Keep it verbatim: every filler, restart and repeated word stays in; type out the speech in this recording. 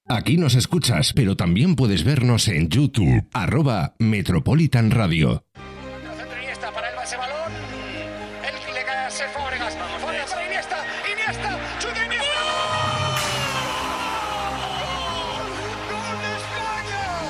Aquí nos escuchas, pero también puedes vernos en YouTube, arroba Metropolitan Radio. Para el base balón, el que le cae a Ser Fábregas, Fábregas para Iniesta, Iniesta, chute Iniesta.